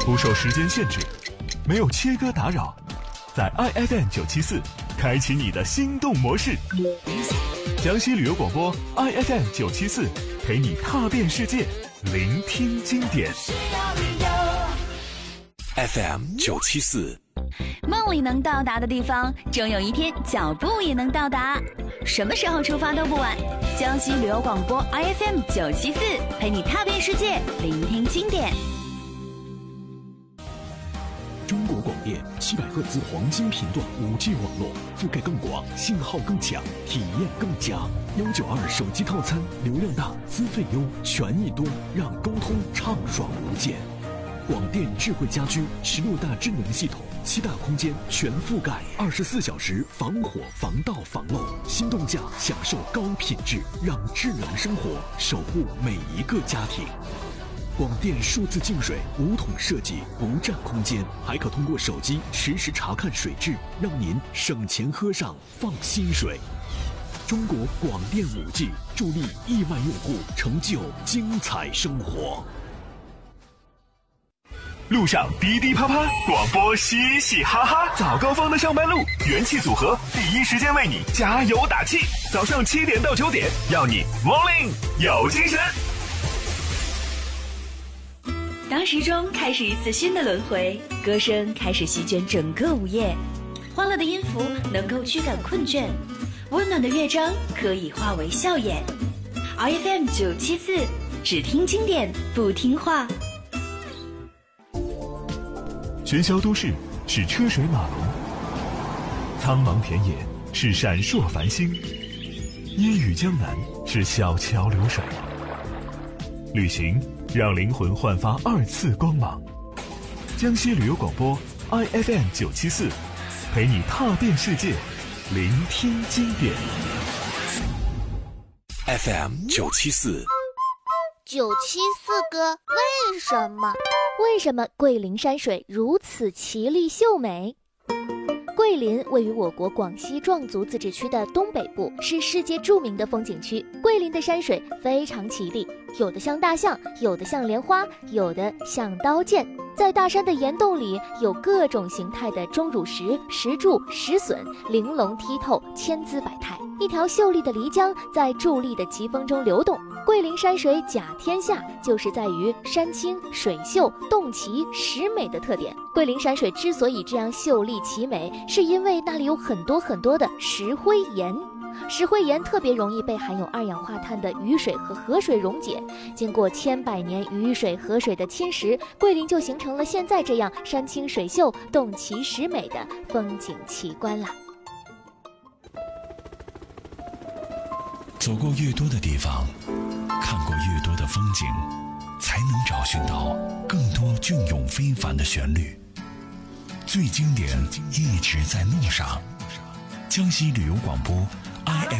不受时间限制，没有切割打扰，在 IFM 974开启你的心动模式。江西旅游广播 IFM 974陪你踏遍世界，聆听经典。 FM 974， 梦里能到达的地方，终有一天脚步也能到达。什么时候出发都不晚。江西旅游广播 IFM 974陪你踏遍世界，聆听经典。 中国广电700赫兹黄金频段5G 网络，覆盖更广，信号更强，体验更佳。192手机套餐，流量大，资费优，权益多，让沟通畅爽无间。广电智慧家居16大智能系统，7大空间全覆盖，24小时防火、防盗、防漏。心动价享受高品质，让智能生活守护每一个家庭。广电数字净水5桶设计，不占空间，还可通过手机实时查看水质，让您省钱喝上放心水。中国广电5G助力亿万用户成就精彩生活。 路上滴滴啪啪，广播嘻嘻哈哈，早高峰的上班路，元气组合第一时间为你加油打气。早上7点到9点，要你 Morning 有精神。 当时钟开始一次新的轮回，歌声开始席卷整个午夜，欢乐的音符能够驱赶困倦，温暖的乐章可以化为笑颜。IFM 974，只听经典不听话。 喧嚣都市是车水马龙，苍茫田野是闪烁繁星，烟雨江南是小桥流水。旅行让灵魂焕发2次光芒。江西旅游广播 IFM 974陪你踏遍世界，聆听经典。 FM 974，974 哥，为什么桂林山水如此奇丽秀美？桂林位于我国广西壮族自治区的东北部，是世界著名的风景区。桂林的山水非常奇丽，有的像大象，有的像莲花，有的像刀剑。在大山的岩洞里，有各种形态的钟乳石、石柱、石笋，玲珑剔透，千姿百态。一条秀丽的漓江在伫立的奇峰中流动。桂林山水甲天下，就是在于山清水秀、洞奇石美的特点。桂林山水之所以这样秀丽奇美，是因为那里有很多的石灰岩。石灰岩特别容易被含有2氧化碳的雨水和河水溶解，经过千百年雨水、河水的侵蚀，桂林就形成了现在这样山清水秀、洞奇石美的风景奇观了。 走过越多的地方，看过越多的风景，才能找寻到更多隽永非凡的旋律。最经典一直在路上。江西旅游广播